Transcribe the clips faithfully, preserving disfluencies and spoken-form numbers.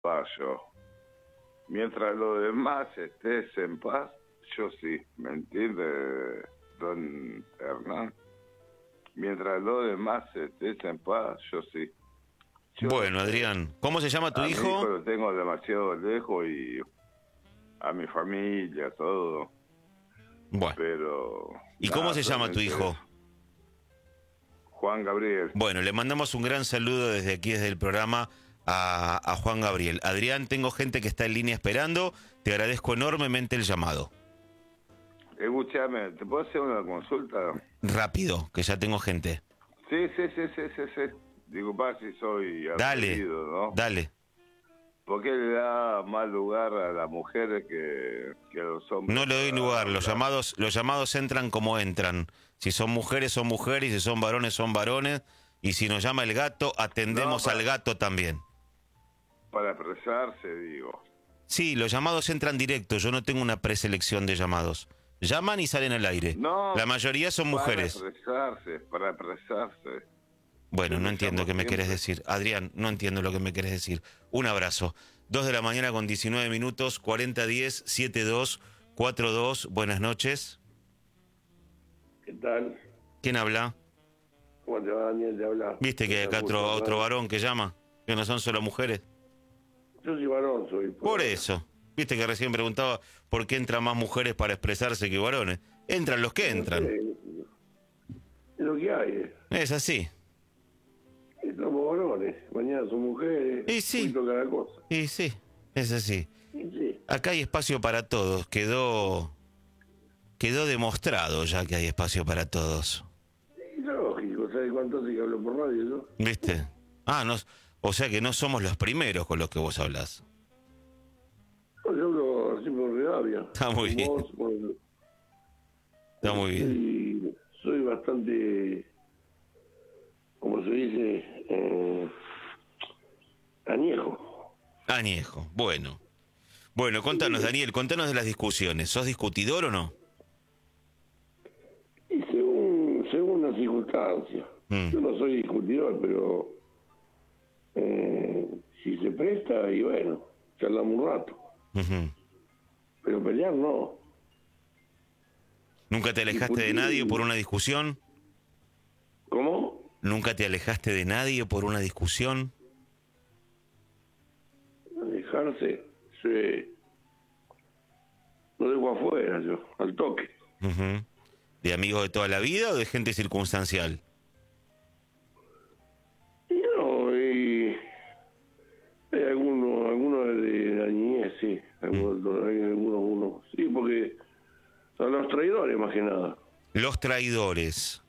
paz yo. Mientras lo demás estés en paz, yo sí, ¿me entiende, don Hernán? Mientras lo demás estés en paz, yo sí. Yo, bueno, Adrián, ¿cómo se llama tu a hijo? mi hijo lo tengo demasiado lejos y a mi familia, todo. Bueno. Pero... ¿Y nada, cómo se llama tu hijo? Juan Gabriel. Bueno, le mandamos un gran saludo desde aquí, desde el programa, a, a Juan Gabriel. Adrián, tengo gente que está en línea esperando. Te agradezco enormemente el llamado. Escúchame, ¿te puedo hacer una consulta? Rápido, que ya tengo gente. Sí, sí, sí, sí, sí, sí. Disculpa si soy Dale, atrevido, ¿no? dale. ¿Por qué le da más lugar a las mujeres que, que a los hombres? No le doy lugar, los hablar? llamados, los llamados entran como entran. Si son mujeres, son mujeres, y si son varones, son varones. Y si nos llama el gato, atendemos No, para- al gato también. Para expresarse, digo. Sí, los llamados entran directos, yo no tengo una preselección de llamados. Llaman y salen al aire. No, La mayoría son mujeres. Para expresarse, para expresarse. Bueno, Yo no me entiendo llamo qué me querés siempre. decir. Adrián, no entiendo lo que me querés decir. Un abrazo. Dos de la mañana con diecinueve minutos, cuarenta diez, setenta y dos, cuarenta y dos. Buenas noches. ¿Qué tal? ¿Quién habla? ¿Cómo te va, Daniel? Te habla. ¿Viste que hay acá otro, otro varón que llama? Que no son solo mujeres. Yo soy varón, soy. Por eso. Viste que recién preguntaba por qué entran más mujeres para expresarse que varones. Entran los que entran. Es lo que hay. eh. Es así. Somos varones. Mañana son mujeres. Y sí. Hoy toca la cosa. Y sí, es así. Y sí. Acá hay espacio para todos. Quedó, quedó demostrado ya que hay espacio para todos. Y lógico. ¿Sabes cuánto hace que hablo por radio yo? ¿Viste? Ah, no, o sea que no somos los primeros con los que vos hablás. No, yo hablo así por Rivadavia. Está muy Con bien. vos, con- Está muy bien. Y soy bastante, como se dice, eh, añejo. Añejo, bueno. Bueno, contanos, Daniel, contanos de las discusiones. ¿Sos discutidor o no? Y según, según las circunstancias. Mm. Yo no soy discutidor, pero eh, si se presta, y bueno, charlamos un rato. Ujú. Pero pelear no. ¿Nunca te alejaste de nadie por una discusión? ¿Cómo? ¿Nunca te alejaste de nadie por una discusión? Alejarse, sí. Lo dejo afuera yo, al toque. Ujú. ¿De amigos de toda la vida o de gente circunstancial? Y no, y hay algunos, algunos de la niñez, sí. Algunos, hay algunos, unos, sí, porque son los traidores más que nada. Los traidores.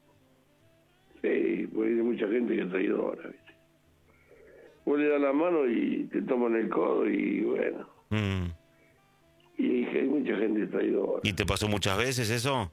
Sí, pues hay mucha gente que es traidora, ¿viste? Vos le das la mano y te toman el codo y bueno. Mm. Y hay mucha gente traidora. ¿Y te pasó muchas veces eso?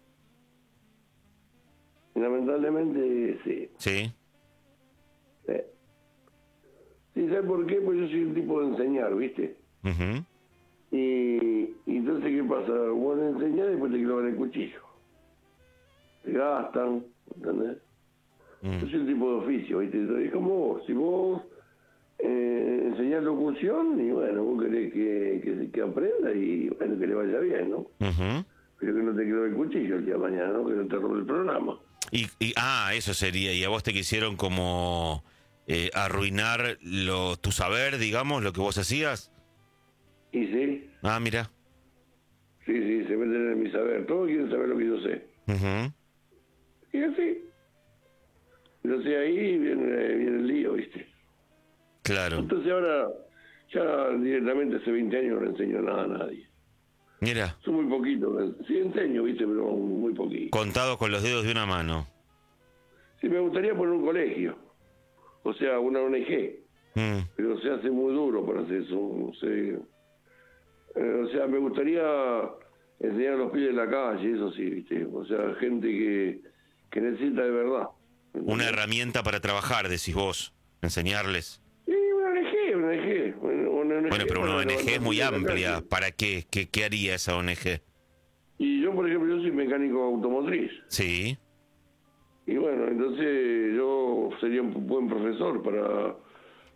Lamentablemente, sí. Sí. Sí. Sí, ¿sabes por qué? Pues yo soy un tipo de enseñar, ¿viste? Ujú. Y, y entonces, ¿qué pasa? Vos le enseñás y después te clavan el cuchillo. Te gastan, ¿entendés? Mm. Yo soy un tipo de oficio, ¿viste? Es como vos. Si vos eh, enseñás locución, y bueno, vos querés que, que, que aprenda y bueno, que le vaya bien, ¿no? Ujú. Pero que no te clave el cuchillo el día de mañana, ¿no? Que no te robe el programa. Y, y ah, eso sería. ¿Y a vos te quisieron como eh, arruinar lo, tu saber, digamos, lo que vos hacías? Y sí, Ah, mira. sí, sí, se meten en mi saber. Todos quieren saber lo que yo sé. Ujú. Y así. Entonces ahí viene, viene el lío, ¿viste? Claro. Entonces ahora, ya directamente hace veinte años no le enseño nada a nadie. Mira, Son muy poquitos. Sí enseño, ¿viste? Pero muy poquito. contado con los dedos de una mano. Sí, me gustaría poner un colegio. O sea, una O N G. Mm. Pero se hace muy duro para hacer eso. No sé. Eh, o sea, me gustaría enseñar a los pibes de la calle, eso sí, ¿viste? O sea, gente que, que necesita de verdad. Una herramienta para trabajar, decís vos. Enseñarles. Sí, una O N G, una O N G. Una O N G Bueno, pero una para O N G es levantar muy pibes de la amplia. calle. ¿Para qué? ¿Qué, qué haría esa O N G? Y yo, por ejemplo, yo soy mecánico automotriz. Sí. Y bueno, entonces yo sería un buen profesor para... Para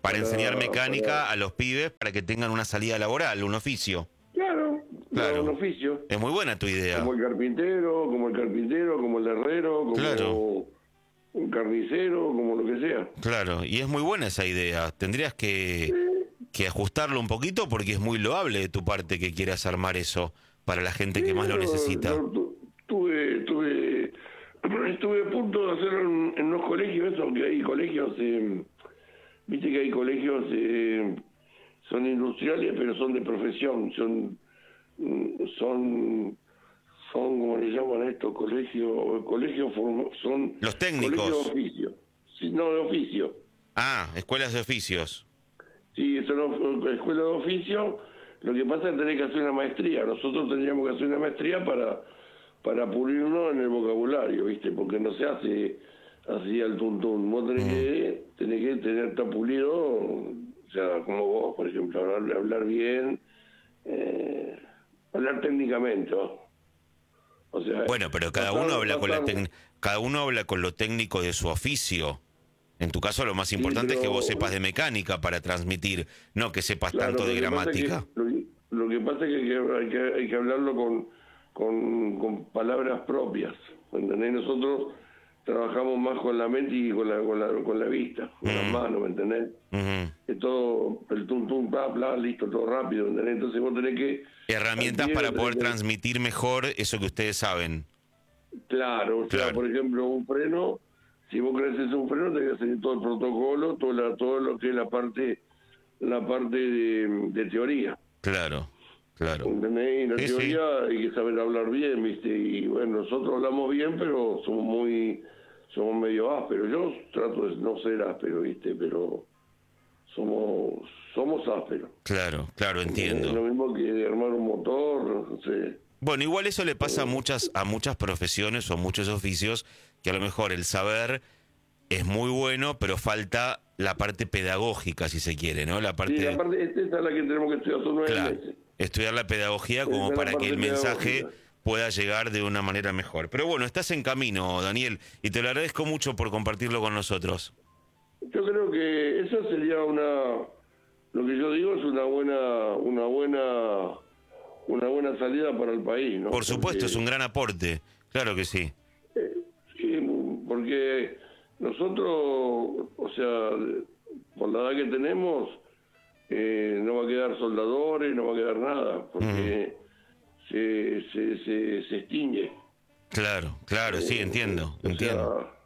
para, para enseñar mecánica para... a los pibes para que tengan una salida laboral, un oficio. Claro, Claro. un oficio. Es muy buena tu idea. Como el carpintero, como el carpintero, como el herrero, como Claro. un carnicero, como lo que sea. Claro, y es muy buena esa idea. Tendrías que, que ajustarlo un poquito porque es muy loable de tu parte que quieras armar eso para la gente que más lo Yo- necesita. yo tu- tuve, tuve, estuve a punto de hacerlo en, en unos colegios, eso, que hay colegios, eh, viste que hay colegios, eh, son industriales, pero son de profesión, son, mm, son, son, ¿cómo le llaman esto? Colegios, colegios, form- son... Los técnicos. Colegios de oficio. Sí, no, de oficio. Ah, escuelas de oficios. Sí, son of- escuela de oficio. Lo que pasa es que tenés que hacer una maestría. Nosotros tendríamos que hacer una maestría para para pulirnos en el vocabulario, ¿viste? Porque no se hace así al tuntún. Vos tenés, Mm. que, tenés que tener tan pulido, o sea, como vos, por ejemplo, hablar, hablar bien, eh, hablar técnicamente, ¿no? O sea, Bueno, pero cada pasar- uno habla con la pasar- tec- cada uno habla con lo técnico de su oficio. En tu caso lo más importante es que pero- vos sepas de mecánica para transmitir, no que sepas Claro, tanto de lo que pasa es que- gramática. lo, que, lo que pasa es que hay que, hay que, hay que hablarlo con, con, con palabras propias. ¿Me entendés? Nosotros trabajamos más con la mente y con la, con la, con la vista, con las Mm. manos, ¿me entendés? Ujú. Es todo el tum tum, bla, bla, listo, todo rápido, ¿me entendés? Entonces vos tenés que... Herramientas al pie para tenés poder que- transmitir mejor eso que ustedes saben. Claro, o sea, Claro. por ejemplo, un freno, si vos querés hacer un freno, tenés que hacer todo el protocolo, todo, la, todo lo que es la parte la parte de, de teoría. Claro, claro. ¿Entendés? Y la Sí, sí. teoría hay que saber hablar bien, ¿viste? Y bueno, nosotros hablamos bien, pero somos muy, somos medio ásperos. Yo trato de no ser áspero, ¿viste? Pero somos, somos ásperos. Claro, claro, Es lo entiendo. mismo que armar un motor, no sé. Bueno, igual eso le pasa a muchas, a muchas profesiones o muchos oficios, que a lo mejor el saber es muy bueno, pero falta la parte pedagógica, si se quiere, ¿no? La parte, Sí, la parte, esta es la que tenemos que estudiar, son nueve claro, meses. estudiar la pedagogía Esa como es la para que parte el mensaje pedagógica. pueda llegar de una manera mejor. Pero bueno, estás en camino, Daniel, y te lo agradezco mucho por compartirlo con nosotros. Yo creo que esa sería una, lo que yo digo es una buena, una buena, una buena salida para el país, ¿no? Por supuesto, Porque- es un gran aporte, claro que sí. Sí, porque nosotros, o sea, por la edad que tenemos, eh, no va a quedar soldadores, no va a quedar nada, porque se, se, se, se extingue. Claro, claro, sí, entiendo, O entiendo. sea,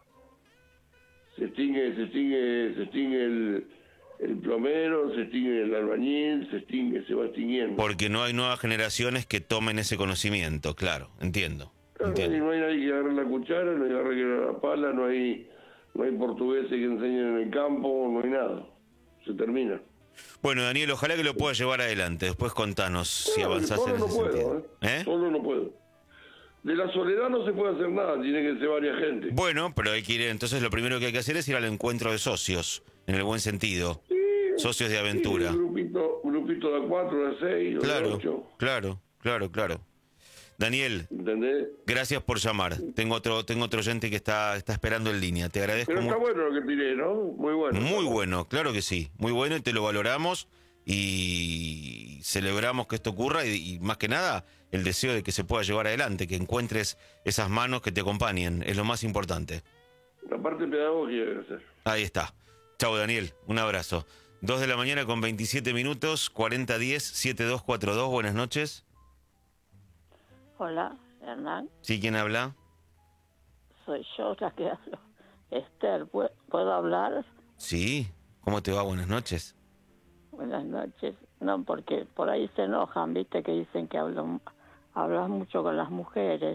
se extingue, se extingue, se extingue el, el plomero, se extingue el albañil, se extingue, se va extinguiendo. Porque no hay nuevas generaciones que tomen ese conocimiento, claro, entiendo. Claro, y entiendo. no hay nadie que agarre la cuchara, no hay nadie que agarre la pala, no hay, no hay portugueses que enseñen en el campo, no hay nada. Se termina. Bueno, Daniel, ojalá que lo puedas llevar adelante. Después contanos si No, avanzás solo en no ese puedo, sentido. ¿eh? ¿Eh? Solo no puedo. De la soledad no se puede hacer nada, tiene que ser varias gente. Bueno, pero hay que ir, entonces lo primero que hay que hacer es ir al encuentro de socios, en el buen sentido. Sí, Socios de sí, aventura. un grupito, un grupito de cuatro, de seis, o de Claro, ocho. claro, claro, claro. Daniel, ¿Entendés? gracias por llamar. Tengo otro, tengo otro oyente que está, está esperando en línea. Te agradezco Pero está mucho. bueno lo que tiré, ¿no? Muy bueno. Muy bueno, claro que sí. Muy bueno y te lo valoramos y celebramos que esto ocurra y, y más que nada el deseo de que se pueda llevar adelante, que encuentres esas manos que te acompañen. Es lo más importante. La parte pedagógica hay que hacer. Ahí está. Chau, Daniel. Un abrazo. Dos de la mañana con veintisiete minutos, cuarenta diez, setenta y dos cuarenta y dos. Buenas noches. Hola, Hernán, ¿Sí, quién habla? soy yo la que hablo. Esther, ¿pu- ¿puedo hablar? Sí. ¿Cómo te va? Buenas noches. Buenas noches. No, porque por ahí se enojan, viste, que dicen que hablo, hablas mucho con las mujeres.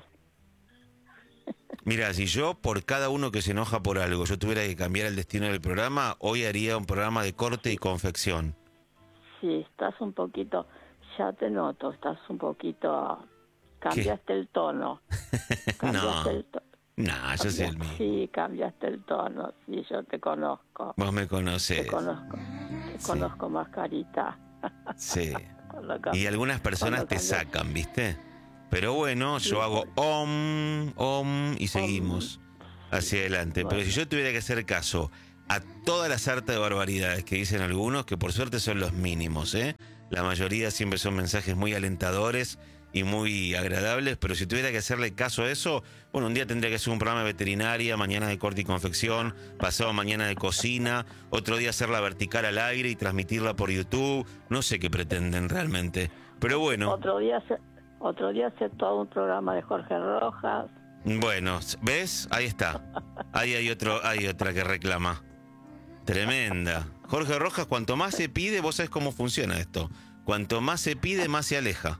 Mira, si yo por cada uno que se enoja por algo, yo tuviera que cambiar el destino del programa, hoy haría un programa de corte y confección. Sí, estás un poquito, ya te noto, estás un poquito, cambiaste el tono. Cambiaste No. el to- No, yo soy el mismo. Sí, cambiaste el tono, sí, yo te conozco. Vos me Te conocés. conozco, te Sí. conozco más carita. Sí. Cuando cam- Y algunas personas cuando te cambias. sacan, ¿viste? Pero bueno, yo hago om, om y seguimos hacia adelante. Pero Bueno. si yo tuviera que hacer caso a toda la sarta de barbaridades que dicen algunos, que por suerte son los mínimos, ¿eh? La mayoría siempre son mensajes muy alentadores y muy agradables, pero si tuviera que hacerle caso a eso, bueno, un día tendría que hacer un programa de veterinaria, mañana de corte y confección, pasado mañana de cocina, otro día hacerla vertical al aire y transmitirla por YouTube. No sé qué pretenden realmente, pero bueno. Otro día se, otro día hacer todo un programa de Jorge Rojas. Bueno, ¿ves? Ahí está. Ahí hay otro, hay otra que reclama. Tremenda. Jorge Rojas, cuanto más se pide, vos sabés cómo funciona esto. Cuanto más se pide, más se aleja.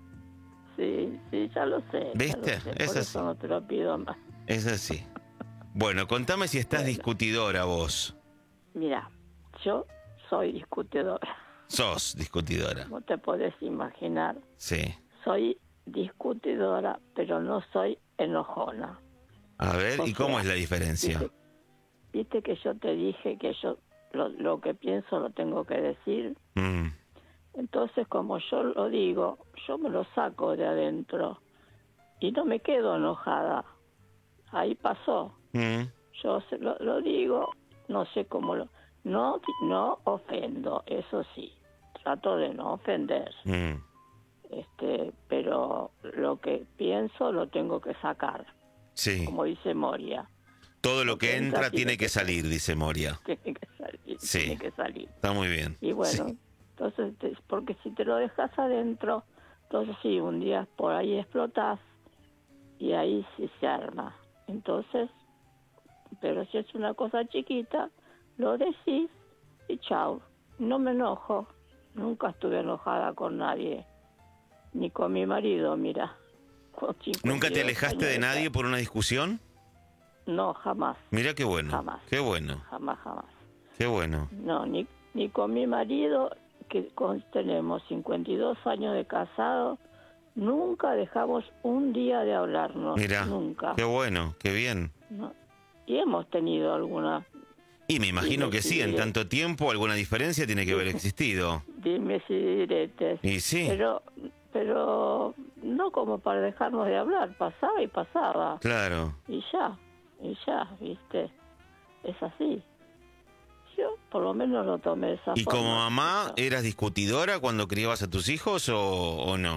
Sí, sí, ya lo sé. ¿Viste? Ya lo sé, Es por así. eso no te lo pido más. Es así. Bueno, contame si estás Bueno. discutidora vos. Mira, yo soy discutidora. Sos discutidora. Como te podés imaginar, Sí. soy discutidora, pero no soy enojona. A ver, O ¿y cómo sea, es la diferencia? Viste, viste que yo te dije que yo lo, lo que pienso lo tengo que decir. Mm, Entonces, como yo lo digo, yo me lo saco de adentro y no me quedo enojada. Ahí pasó. mm, Yo se lo, lo digo, no sé cómo lo... No, no ofendo, eso sí. Trato de no ofender. mm. este Pero lo que pienso lo tengo que sacar, Sí. como dice Moria. Todo lo lo que que entra entra tiene tiene que que salir, dice Moria. Tiene que salir, Sí. tiene que salir. Está muy bien. Y bueno, Sí. entonces, te- porque si te lo dejas adentro, entonces sí, un día por ahí explotas y ahí sí se arma. Entonces, pero si es una cosa chiquita, lo decís y chau. No me enojo, nunca estuve enojada con nadie, ni con mi marido, mira. con ¿Nunca te cincuenta y dos alejaste años de nadie edad. por una discusión? No, jamás, Mira qué bueno. Jamás. Qué bueno. jamás, jamás. Qué bueno. No, ni, ni con mi marido, que con- tenemos cincuenta y dos años de casado, nunca dejamos un día de hablarnos. Mira. Nunca. Qué bueno. Qué bien. No. Y hemos tenido alguna, Y me imagino Dime que si sí, en diré. tanto tiempo alguna diferencia tiene que haber existido. dime si diretes, Y sí, pero, pero no como para dejarnos de hablar, pasaba y pasaba. claro. Y ya, y ya, viste, es así. Yo por lo menos lo tomé de esa ¿Y forma. como mamá eras discutidora cuando criabas a tus hijos o, o no?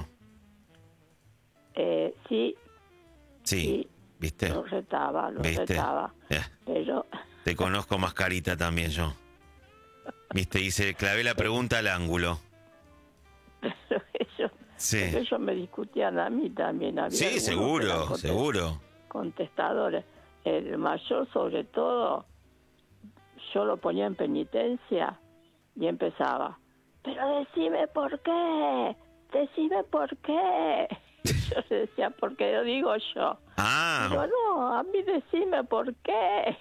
Eh, sí, Sí, sí, ¿viste? lo retaba, lo ¿Viste? retaba, Eh, pero te conozco más carita también yo. ¿Viste? Y se clavé la pregunta al ángulo. pero ellos, Sí. porque ellos me discutían a mí también. Había Sí, algunos que eran seguro, conte- seguro. contestadores. El mayor, sobre todo, yo lo ponía en penitencia y empezaba, pero decime por qué, decime por qué. Yo le decía, porque lo digo yo. Ah, Digo, no, a mí decime por qué.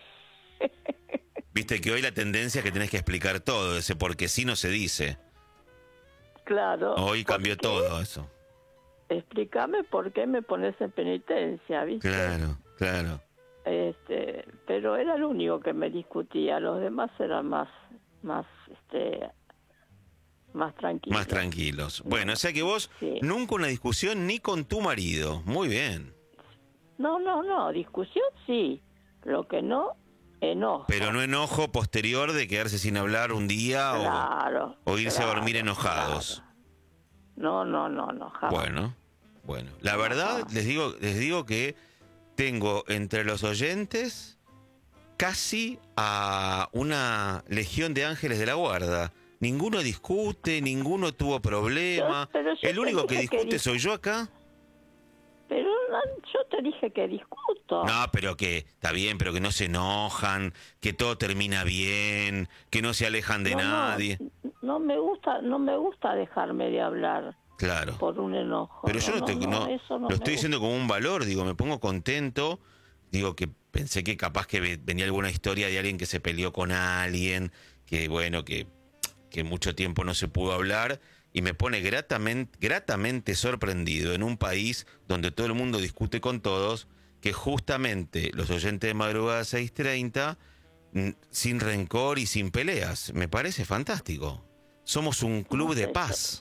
viste que hoy la tendencia es que tenés que explicar todo, ese porque sí no se dice. Claro. Hoy ¿por cambió qué? todo eso. Explícame por qué me pones en penitencia, ¿viste? Claro, claro. Este, pero era el único que me discutía, los demás eran más, más, este, más tranquilos. Más tranquilos. Bueno, o sea que vos Sí. nunca una discusión ni con tu marido. Muy bien. No, no, no, discusión sí, lo que no, enojo. Pero no enojo posterior de quedarse sin hablar un día o- Claro. o, irse a claro, dormir enojados. claro. No, no, no, no, jamás. Bueno, bueno. La verdad, Ajá. les digo, les digo que tengo entre los oyentes casi a una legión de ángeles de la guarda. Ninguno discute, ninguno tuvo problema. Yo- pero yo El te único que dije que discute dis- soy yo acá. Pero no, yo te dije que discuto. No, pero que está bien, pero que no se enojan, que todo termina bien, que no se alejan de No, no, nadie. No, me gusta, no me gusta dejarme de hablar Claro. por un enojo. Pero yo no, te, no- eso no lo me estoy diciendo como un valor, digo, me pongo contento, digo que pensé que capaz que ve- venía alguna historia de alguien que se peleó con alguien, que bueno, que, que mucho tiempo no se pudo hablar, y me pone gratamente, gratamente sorprendido en un país donde todo el mundo discute con todos, que justamente los oyentes de Madrugada seis treinta, mm, sin rencor y sin peleas, me parece fantástico. Somos un club No de sé, paz.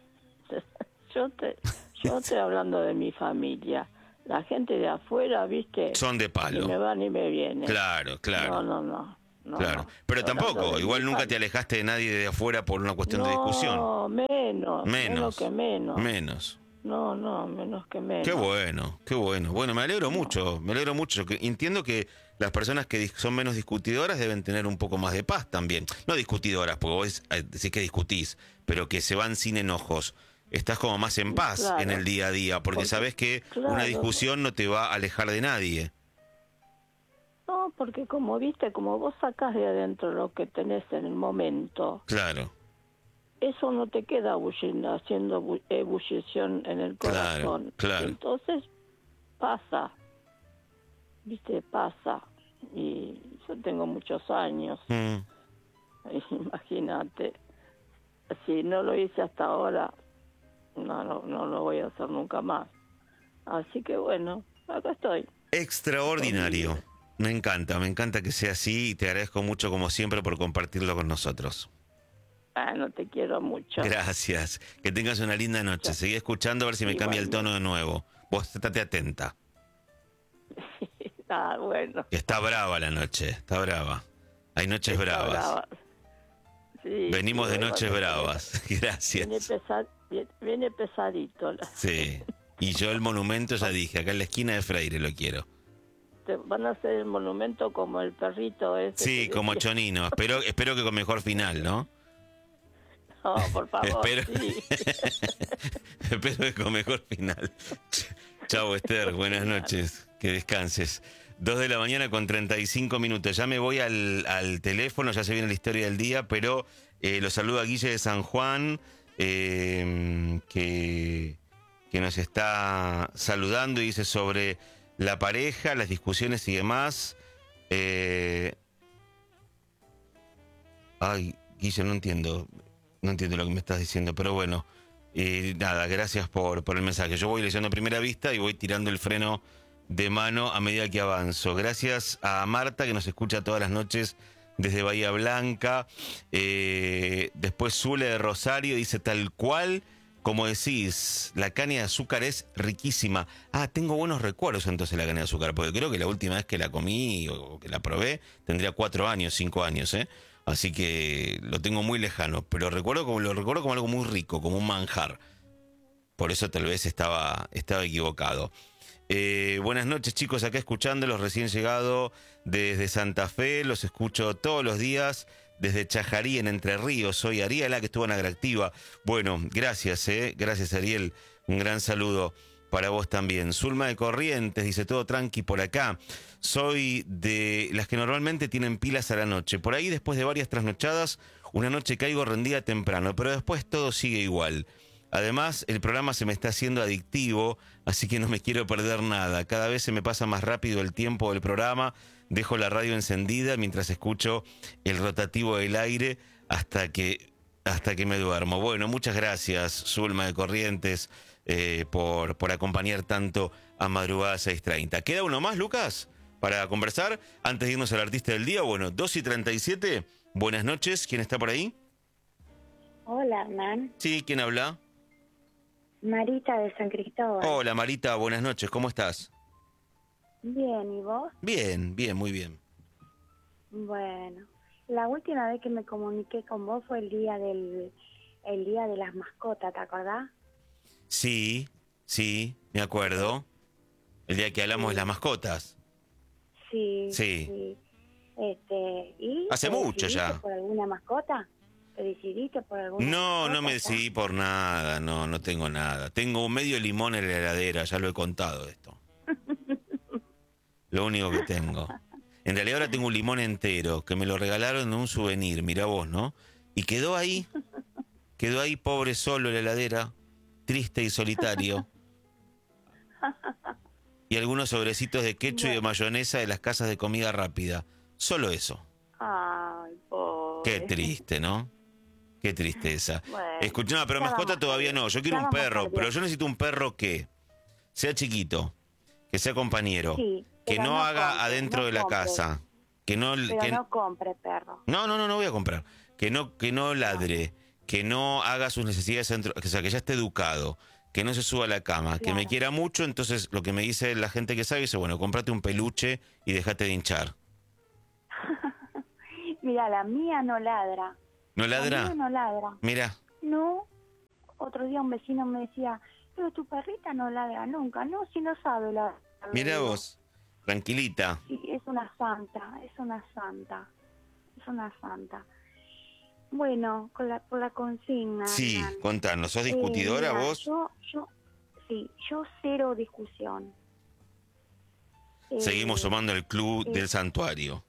Yo te, yo estoy hablando de mi familia. La gente de afuera, viste, Son de ni palo. me va ni me viene. Claro, claro. No, no, no. no, claro. no. Pero Hablando tampoco, de igual mi nunca infancia. te alejaste de nadie de afuera por una cuestión de discusión. No, menos, menos Menos. que menos. Menos. No, no, menos que menos. Qué bueno, qué bueno. Bueno, me alegro No. mucho, me alegro mucho. Que entiendo que las personas que dis- son menos discutidoras deben tener un poco más de paz también. No discutidoras, porque vos eh, decís que discutís, pero que se van sin enojos. Estás como más en paz Claro. en el día a día, porque, Porque- sabés que claro. una discusión no te va a alejar de nadie. No, porque como viste, como vos sacás de adentro lo que tenés en el momento, Claro, eso no te queda bulli- haciendo bu- ebullición en el Claro, corazón. claro. Entonces pasa, viste, pasa. Y yo tengo muchos años, Mm. imagínate. Si no lo hice hasta ahora, no, no, no lo voy a hacer nunca más. Así que bueno, acá estoy. Extraordinario. Me encanta, me encanta que sea así y te agradezco mucho como siempre por compartirlo con nosotros. Ah, no te quiero mucho. Gracias. Que tengas una linda noche. Seguí escuchando a ver si me cambia el tono de nuevo. Vos estate atenta. Ah, bueno. Que está brava la noche, está brava. Hay noches Está bravas. brava. Sí, Venimos sí, de bueno, noches viene- bravas. Viene, Gracias. pesa- viene pesadito. la- Sí. Y yo el monumento ya dije, acá en la esquina de Freire lo quiero. Te van a hacer el monumento como el perrito ese. Sí, que como decía. Chonino. Espero, espero que con mejor final, ¿no? No, por favor, Espero, sí. espero que con mejor final. Chau, Esther. Buenas noches. Que descanses. Dos de la mañana con treinta y cinco minutos. Ya me voy al, al teléfono, ya se viene la historia del día, pero eh, lo saludo a Guille de San Juan, eh, que, que nos está saludando y dice sobre la pareja, las discusiones y demás. Eh, ay, Guille, no entiendo. No entiendo lo que me estás diciendo, pero bueno. Eh, nada, gracias por, por el mensaje. Yo voy leyendo a primera vista y voy tirando el freno de mano a medida que avanzo. Gracias a Marta, que nos escucha todas las noches desde Bahía Blanca. Eh, después Zule de Rosario dice tal cual, como decís, la caña de azúcar es riquísima. Ah, tengo buenos recuerdos entonces de la caña de azúcar, porque creo que la última vez que la comí o que la probé tendría cuatro años, cinco años, ¿eh? Así que lo tengo muy lejano, pero recuerdo como, lo recuerdo como algo muy rico, como un manjar. Por eso tal vez estaba, estaba equivocado. Eh, buenas noches, chicos, acá escuchándolos, recién llegado desde Santa Fe, los escucho todos los días desde Chajarí en Entre Ríos. Soy Ariela, que estuvo en Atractiva. Bueno, gracias, eh, gracias Ariel, un gran saludo para vos también. Zulma de Corrientes dice todo tranqui por acá. Soy de las que normalmente tienen pilas a la noche. Por ahí, después de varias trasnochadas, una noche caigo rendida temprano, pero después todo sigue igual. Además, el programa se me está haciendo adictivo, así que no me quiero perder nada. Cada vez se me pasa más rápido el tiempo del programa. Dejo la radio encendida mientras escucho el rotativo del aire hasta que, hasta que me duermo. Bueno, muchas gracias, Zulma de Corrientes, eh, por, por acompañar tanto a Madrugada seis treinta. ¿Queda uno más, Lucas, para conversar? Antes de irnos al artista del día, bueno, dos y treinta y siete. Buenas noches, ¿quién está por ahí? Hola, Hernán. Sí, ¿quién habla? Marita de San Cristóbal. Hola, Marita, buenas noches, ¿cómo estás? Bien, ¿y vos? Bien, bien, muy bien. Bueno, la última vez que me comuniqué con vos fue el día del el día de las mascotas, ¿te acordás? Sí, sí, me acuerdo. El día que hablamos de las mascotas. Sí. Sí. Este, ¿y Hace te mucho decidiste ya. por alguna mascota? ¿Te decidiste por alguna No, mascota? no me decidí por nada, no, no tengo nada. Tengo un medio limón en la heladera, ya lo he contado esto. Lo único que tengo. En realidad ahora tengo un limón entero, que me lo regalaron en un souvenir, mirá vos, ¿no? Y quedó ahí, quedó ahí pobre solo en la heladera, triste y solitario. Y algunos sobrecitos de ketchup y de mayonesa de las casas de comida rápida. Solo eso. Ay, pobre. Qué triste, ¿no? Qué tristeza. Bueno, Escuchá, pero ya mascota vamos todavía a- no. Yo ya quiero un vamos a perro, ver. pero yo necesito un perro que sea chiquito, que sea compañero, Sí, que pero no, no haga compre, adentro no de la compre. casa, que no, Pero que- no compre perro. no, no, no, no voy a comprar, que no, que no ladre, que no haga sus necesidades dentro, o sea, que ya esté educado, que no se suba a la cama, que me Claro. quiera mucho. Entonces lo que me dice la gente que sabe dice, bueno, cómprate un peluche y déjate de hinchar. Mira, la mía no ladra. ¿No La ladra? mía no ladra. Mira, No. Otro día un vecino me decía, pero tu perrita no ladra nunca. No, si no sabe ladrar. mira Digo, vos, tranquilita. Sí, es una santa, es una santa. Es una santa. Bueno, con la, por la consigna. Sí, Hernán. contanos, ¿sos Eh, discutidora mira, vos? Yo, yo, sí, yo cero discusión. Eh, Seguimos sumando el club eh, del santuario.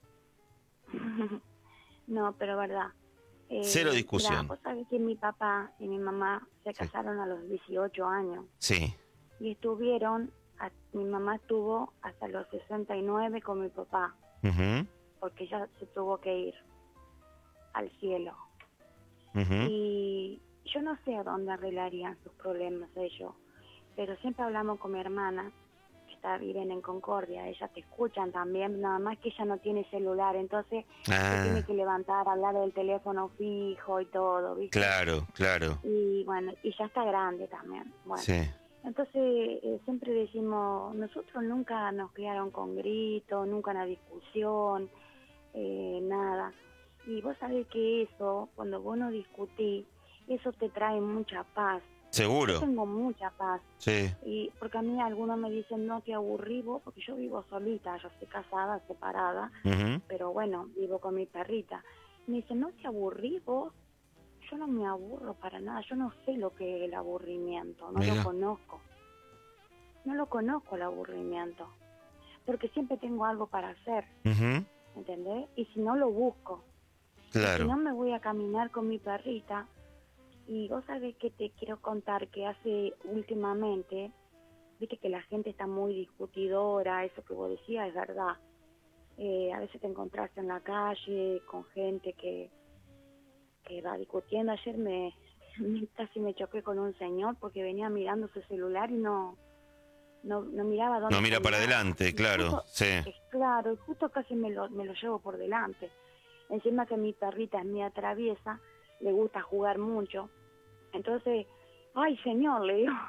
No, pero verdad. Eh, Cero discusión. Mira, vos sabés que mi papá y mi mamá se Sí. casaron a los dieciocho años Sí. y estuvieron, a- mi mamá estuvo hasta los sesenta y nueve con mi papá, Ujú, porque ella se tuvo que ir al cielo. ujú. Y yo no sé a dónde arreglarían sus problemas ellos, pero siempre hablamos con mi hermana, que está, viven en Concordia, ellas te escuchan también, nada más que ella no tiene celular, entonces se Ah, tiene que levantar, hablar del teléfono fijo y todo, ¿viste? claro, claro. Y bueno, y ya está grande también. Bueno, Sí. entonces eh, siempre decimos, nosotros nunca nos criaron con gritos, nunca una discusión, eh, nada. Y vos sabés que eso, cuando vos no discutís, eso te trae mucha paz. Yo Seguro. tengo mucha paz. Sí. Y porque a mí algunos me dicen, no te aburrí vos, porque yo vivo solita, yo estoy casada, separada, Ujú. pero bueno, vivo con mi perrita. Me dicen, no te aburrí vos. Yo no me aburro para nada, yo no sé lo que es el aburrimiento, no Mira. lo conozco. No lo conozco el aburrimiento, porque siempre tengo algo para hacer, Ujú. ¿entendés? Y si no, lo busco. Si no, Claro. me voy a caminar con mi perrita. Y vos sabés que te quiero contar que hace últimamente, viste que la gente está muy discutidora, eso que vos decías es verdad. Eh, a veces te encontrás en la calle con gente que, que va discutiendo. Ayer me, me- casi me choqué con un señor porque venía mirando su celular y no, no, no miraba dónde No mira para caminaba. adelante, Y claro. justo- Sí. es claro, y justo casi me lo, me lo llevo por delante. Encima que mi perrita es media traviesa, le gusta jugar mucho. Entonces, ay señor, le digo.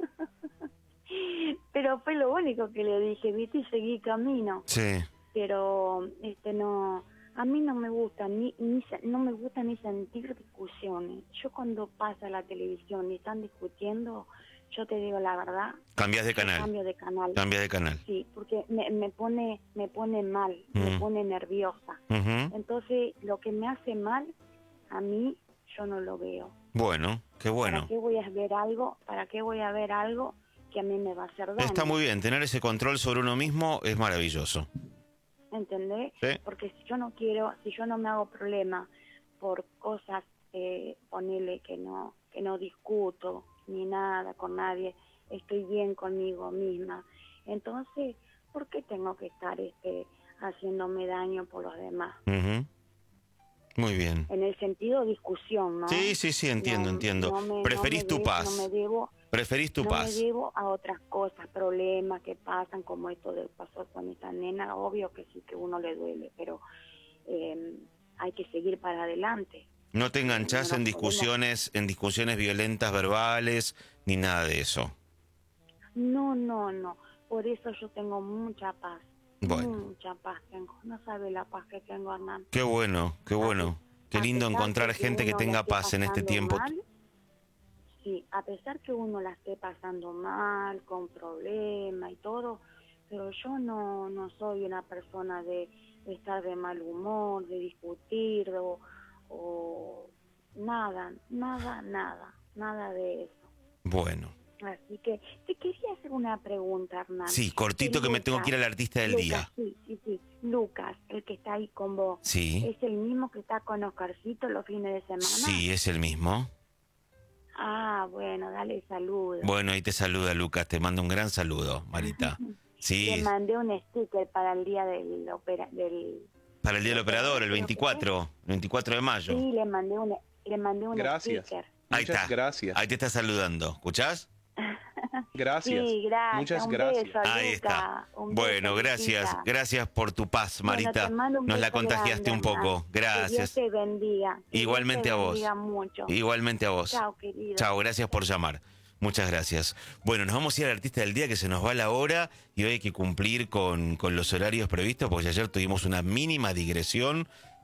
Pero fue lo único que le dije, viste, y seguí camino. Sí. Pero este no, a mí no me gusta ni, ni se- no me gusta ni sentir discusiones. Yo cuando pasa la televisión y están discutiendo, yo te digo la verdad, Cambias de yo canal. cambio de canal. Cambias de canal. Sí, porque me, me pone me pone mal, me Mm. pone nerviosa. Ujú. Entonces, lo que me hace mal, a mí, yo no lo veo. Bueno, qué bueno. ¿Para qué voy a ver algo? ¿Para qué voy a ver algo que a mí me va a hacer daño? Está muy bien, tener ese control sobre uno mismo es maravilloso. ¿Entendés? Sí. Porque si yo no quiero, si yo no me hago problema por cosas, eh, ponerle que no, que no discuto ni nada con nadie, estoy bien conmigo misma. Entonces, ¿por qué tengo que estar este haciéndome daño por los demás? Ujú. Muy bien. En el sentido Nena, obvio que sí que uno le duele, pero eh, hay que seguir para adelante. No te enganchás No en nos discusiones, en discusiones violentas verbales, ni nada de eso. No, no, no. Por eso yo tengo mucha paz. Bueno. Mucha paz tengo. No sabe la paz que tengo, Hernán. Qué bueno, qué bueno. Qué A lindo pesar encontrar de gente que uno la tenga esté paz en este pasando tiempo. mal, sí, a pesar que uno la esté pasando mal, con problemas y todo, pero yo no, no soy una persona de, de estar de mal humor, de discutir o, o nada, nada, nada, nada de eso. Bueno. Así que te quería hacer una pregunta, Hernán. Sí, cortito que me tengo que ir al artista del Lucas, día. Sí, sí, sí. Lucas, el que está ahí con vos. Sí. ¿Es el mismo que está con Oscarcito los fines de semana? Sí, es el mismo. Ah, bueno, dale saludos. Bueno, ahí te saluda Lucas, te mando un gran saludo, Marita. Le Sí, mandé un sticker para el día del... Opera, del para el Día del Operador, el veinticuatro, el veinticuatro de mayo. sí, le mandé un, le mandé un Gracias. sticker. Ahí Muchas está. gracias. Ahí te está saludando, ¿escuchás? Gracias. Sí, gracias. Muchas un gracias. beso, Ahí Luca, está. un Bueno, beso, gracias, chiquita. gracias por tu paz, Marita. Bueno, te mando un Nos la beso contagiaste grande, un poco. Hernán. Que Dios Gracias. te bendiga. Que Igualmente Dios a te vos. bendiga mucho. Igualmente a vos. Chao, querido. Chao, gracias por llamar. Muchas gracias. Bueno, nos vamos a ir al artista del día, que se nos va la hora y hoy hay que cumplir con, con los horarios previstos, porque ayer tuvimos una mínima digresión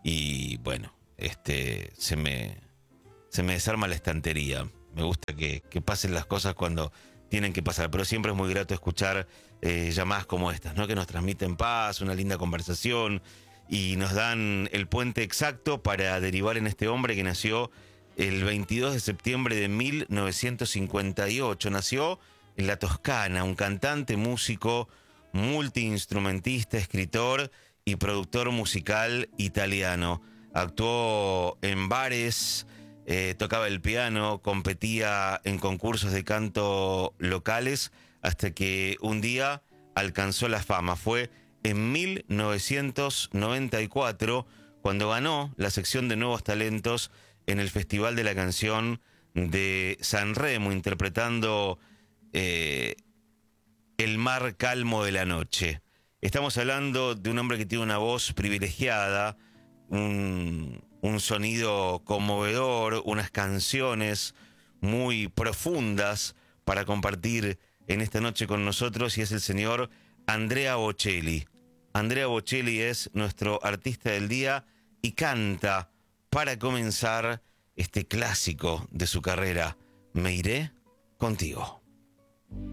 y bueno, este se me, se me desarma la estantería. Me gusta que, que pasen las cosas cuando tienen que pasar, pero siempre es muy grato escuchar eh, llamadas como estas, ¿no? Que nos transmiten paz, una linda conversación y nos dan el puente exacto para derivar en este hombre que nació el veintidós de septiembre de mil novecientos cincuenta y ocho. Nació en la Toscana, un cantante, músico, multiinstrumentista, escritor y productor musical italiano. Actuó en bares, eh, tocaba el piano, competía en concursos de canto locales hasta que un día alcanzó la fama. Fue en mil novecientos noventa y cuatro cuando ganó la sección de Nuevos Talentos en el Festival de la Canción de San Remo, interpretando eh, El mar calmo de la noche. Estamos hablando de un hombre que tiene una voz privilegiada, un, un sonido conmovedor, unas canciones muy profundas para compartir en esta noche con nosotros, y es el señor Andrea Bocelli. Andrea Bocelli es nuestro artista del día y canta para comenzar este clásico de su carrera, Me iré contigo.